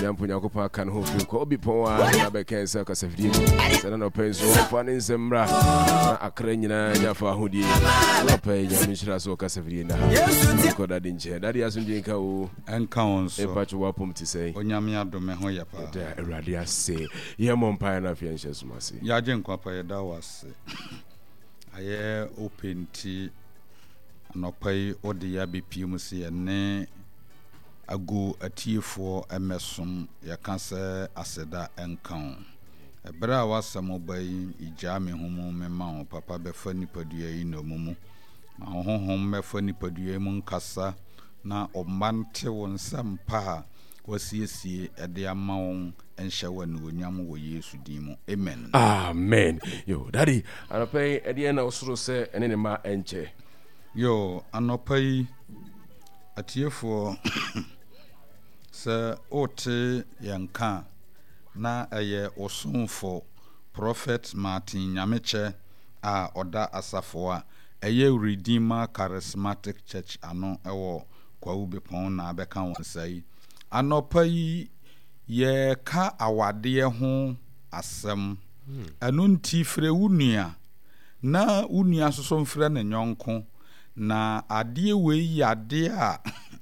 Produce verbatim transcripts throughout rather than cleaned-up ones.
Yampo Yakopa can hope you call Bipoa, Nabe Cancer, Casavidi, Senano Penso, Fanning Sembra, Akrenina, Yafa Hoodie, Lope, Yamishra, so Casavina, Koda Dinche, Daddy Asunjinka, and counts a patch of wapum to say, Onyamia Domehoyapa, Radia say, Yamon Pine Fianches Massy. Yajan Quapa, that was I open tea. No pay or the yabi pimusi and ago a tea for a mesum ya cancer aseda and count. A bra was some obey ijami homo me mount papa be funny padua no mumu. My home me funny padua mon cassa na o mante won some pa was ye at the amount and shower no yam wo yesu dimo. Amen. Amen. Yo, daddy, I pay at the end also say and any ma enche. Yo, anopai atiefo se ote yanka na eye osumfo Prophet Martin Nyameche a oda asafo a eye Redeemer Charismatic Church ano ewo kwa ubepon na abeka wonsai anopai ye ka awade ho asem anu nti frɛ wunua na wunua soso mfrɛ ne nyonko na adie we yade a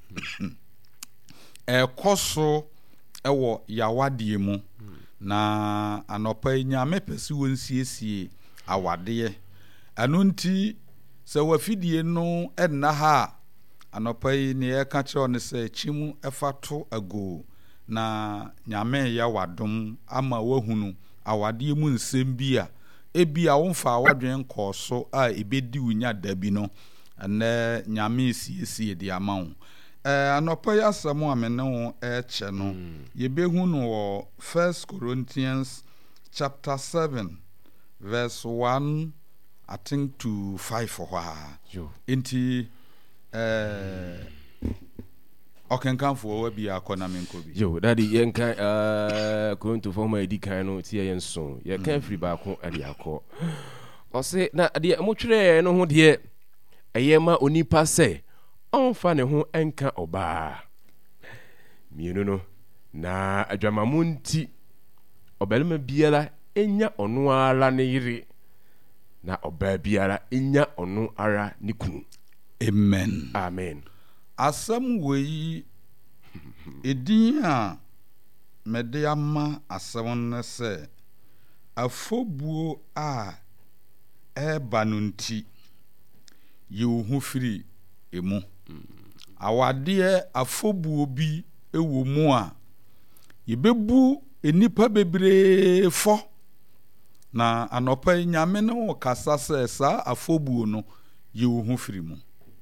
e koso ewo yawadie mu na anopa nyame pesi wonsiesie awade anu nti se wafidie no enna ha anopa ne e ka kire on se chimu efato ago na nyame ya wadom ama wahunu awade mu nsem bia ebia wonfa awadwen koso a ebedi unya dabi no ane nyame siesie di amawo eh anopa ya samu amene wo e che no yebehu no wo First Corinthians chapter seven verse one I think to five for ha inti eh okenkan fo wa bia akona menko bi yo daddy yenka eh Korinto forma edikan no tie yenso ye kan free ba ko ade akọ o se na de motwere no ho de Ayema onipa se onfa ne ho enka oba mienu no na adwamamunti obelema biara enya ono ara ne yire na oba biara enya ono ara ne kunu. Amen. Amen. Asam wei edin a mede ama asam ne se afobuo a eba no nti yewu firi emu awade afobuo bi ewo mu a yebebu enipa bebre fo na anopa nyame no kasa se sa afobuo no yewu firi mu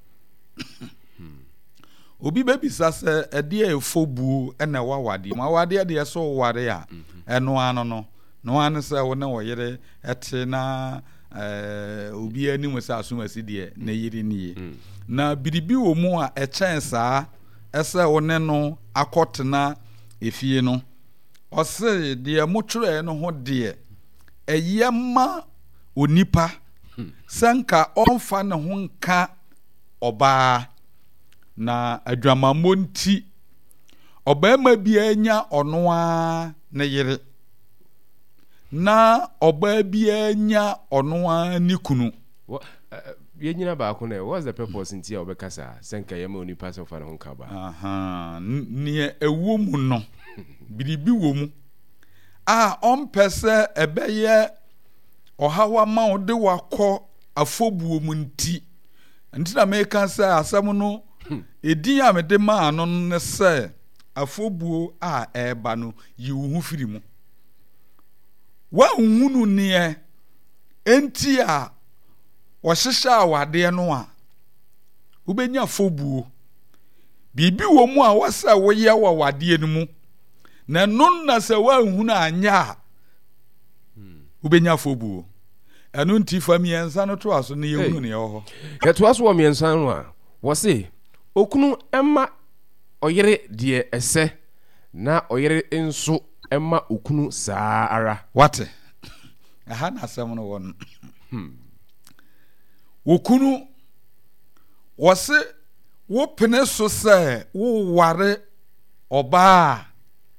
obi bebisa se ede afobuo ena wawade ma wade de so ware a eno ano no no ane se wo na wo yere ete na eh obi ani mo sa asumasi de na yiri niye na biribi wo mu a echen saa ese wo ne no akotena efie no ose de motwere no ho de eyema onipa sanka onfa ne ho nka oba na adwamamonti obama bi anya ono a ne yire na oba bi anya ono a ni kunu ye nyina ba ko na what's the purpose ntia obekasa senka yema oni pass of an honka ba aha ni ewo mu no biribi wo mu a on pese ebeye ohawa ma ode wakọ afobuo mu nti nti na me kan se asam no edin a me de ma ano ne se afobuo a eba no yi hu firi mu wa hunu ne enti a wo hihya awade no a ubenya afobuo bibi wo mu a wasa wo ye wa wade no mu na non na se wa hunu anya ubenya afobuo enu nti famiensa no to aso ne ye hunu ne ye ho ke to aso wo miensa no a wo se okunu emma oyere de ese na oyere enso emma okunu saa ara wate aha na asem no won hmm okunu wose wo pene so se wo ware oba